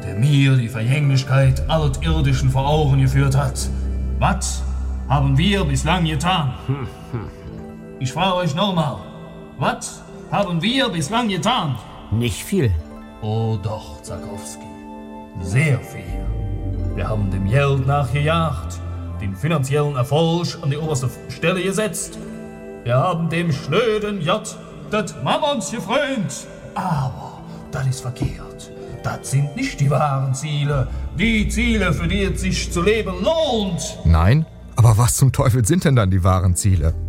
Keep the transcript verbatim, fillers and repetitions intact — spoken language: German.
der mir die Vergänglichkeit Altirdischen vor Augen geführt hat. Was haben wir bislang getan? Ich frage euch nochmal, was haben wir bislang getan? Nicht viel. Oh doch, Zakowski, sehr viel. Wir haben dem Geld nachgejagt, den finanziellen Erfolg an die oberste Stelle gesetzt. Wir haben dem schnöden J das Mammons gefrönt. Aber das ist verkehrt. Das sind nicht die wahren Ziele. Die Ziele, für die es sich zu leben lohnt. Nein? Aber was zum Teufel sind denn dann die wahren Ziele?